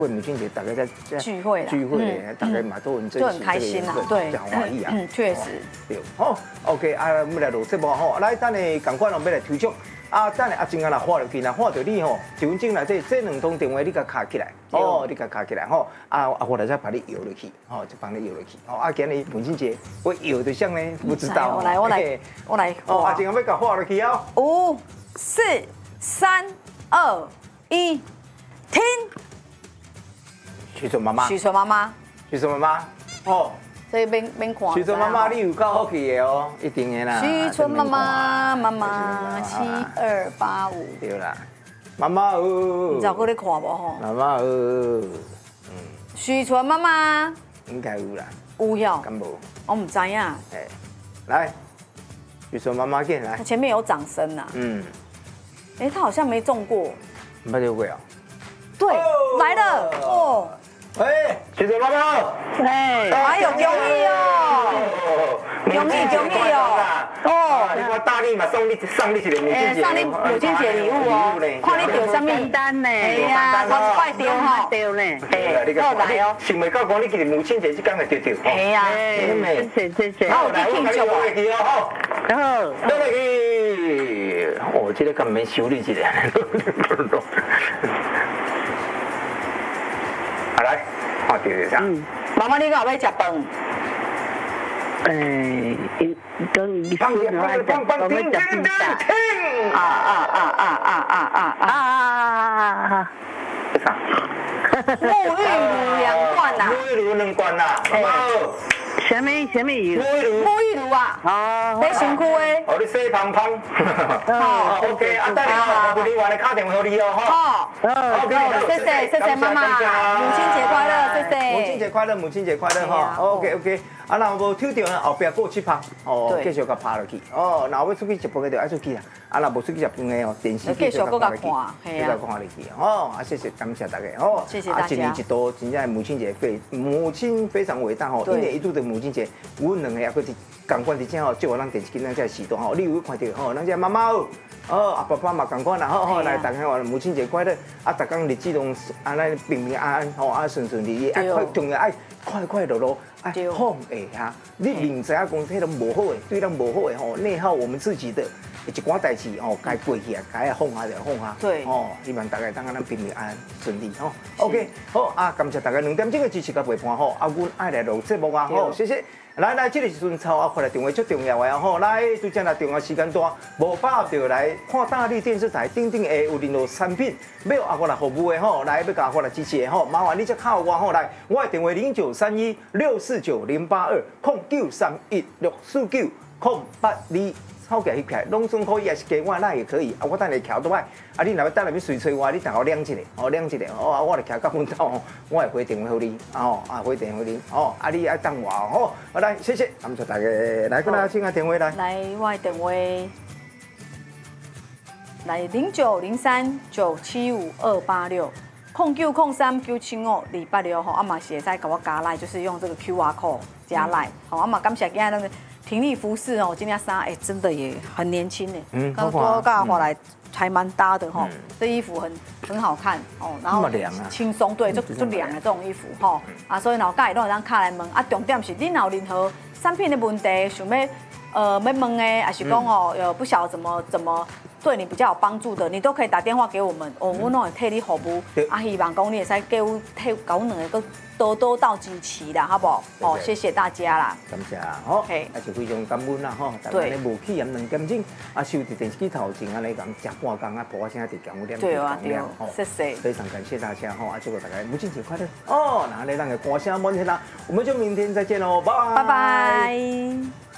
为母亲节大家在聚会大家嘛都很珍惜， 就很开心啊，对， 讲欢喜啊， 确实。 对，好 ，OK， 啊，我们来录节目吼，来，等下赶快我们来抽奖。啊，等下真啊，画落去，若画到你吼，1分钟内这2通电话你甲卡起来，哦，你甲卡起来吼，我来再把你摇落去，吼，就帮你摇落去，哦，今日母亲节我摇对象呢，不知道， 我来， 哦，真要甲画落去啊 ，5、4、3、2、1，停。 许纯妈妈，哦。 所以免看。 许纯妈妈，你有够好气的哦，一定的啦。 许纯妈妈7285。 对啦，妈妈哦。 你知道搁咧看无吼？ 妈妈哦。 许纯妈妈。 应该有啦。 有哟。 敢无？ 我唔知影。哎， 来，许纯妈妈进来。 前面有掌声呐。哎，他好像没中过。 没中过啊？ 对，来了哦。 喂，许纯妈妈， 哎呦，恭喜哦！恭喜哦！哦， 你看大力嘛，送你一个母亲节， 送你母亲节礼物哦。看你丢什么单呢？哎呀，我快丢哈，丢呢。好来哦。 想袂到讲你今日母亲节这天会丢。 哎呀， 谢谢。 好，来，我给你拿落去哦，好。 好， 拿落去。哦，这个敢免修理一下。来，看对啥？ 妈妈，你敢要食饭？ 等你放点来讲，我们讲冰沙。 啥？ 沐浴乳2罐呐。 沐浴乳2罐呐。好。 什么乳？ 沐浴乳啊。哦。在身躯的。 哦，你洗胖胖。好 ，OK， 啊，等下我你话来打电话给你哦，哈。 OK， 谢谢妈妈，母亲节快乐，谢谢。 母亲节快乐哈。OK， 啊，若无抽到呢，后壁过7拍，哦，继续甲拍落去。哦，若要出去食饭的就爱出去啦。啊，若无出去食饭的哦，电视继续甲拍落去，继续看落去。哦，啊，谢谢，感谢大家哦。 谢谢大家。 一年一度，真正母亲节母亲非常伟大吼。1年1度的母亲节，阮2个也搁伫共款伫正吼，就咱电视机咱这时段吼，你有看到吼，咱这妈妈哦，爸爸嘛共款啦，好，来大家话母亲节快乐，啊，逐工日子拢安尼平平安安，吼，啊顺顺利利，啊快重要爱快乐，哎，好诶哈，你明知影讲迄种无好诶，对咱无好诶吼，内耗我们自己的一寡代志吼，该过去啊，该放下就放下， 对， 哦，希望大家当咱平平安安顺利吼 ，OK， 好啊，感谢大家2点钟的支持甲陪伴吼，啊，阮爱来录节目啊，好，谢谢。来，这个时阵操啊，回来电话最重要的吼，来，对正来电话时间短，无把握就来看大力电视台顶的有任何产品，要我来服务的吼，来要甲我来支持的吼，麻烦你再敲我吼，来，我的电话0931649082，0931649082。好起来翕起来，拢总可以，也是加我那也可以。啊，我等下徛倒摆，啊，你若要等下要随吹我，你等我晾一下，晾一下，我来徛到阮兜吼，我会回电话给你，回电话给你，你爱等我吼，好来，谢谢，感谢大家，来，跟大家请个电话来。 来，我的电话来0903975286，0903975286吼，嘛是会使甲我加来，就是用这个 QR code 加来，好，嘛感谢今天那个。平利服饰哦，今天衫真的也很年轻哎，刚刚刚回来还蛮搭的哈，这衣服很好看哦，然后轻松对，就凉的这种衣服哈所以老家也都有当卡来问重点是你有任何产品的问题想要要问的，还是讲不晓得怎么对你比较有帮助的，你都可以打电话给我们我拢会替你服务希望讲你会使给我2个多到支持啦，好不好？谢谢大家啦， 感谢好，也是非常感恩啦吼，大家咧无去2点钟，收伫电视机头前安尼讲食半工播声伫讲5点谢谢， 非常感谢大家吼，祝大家母亲节快乐哦，那咱的歌声满天啦，我们就明天再见喽，拜拜。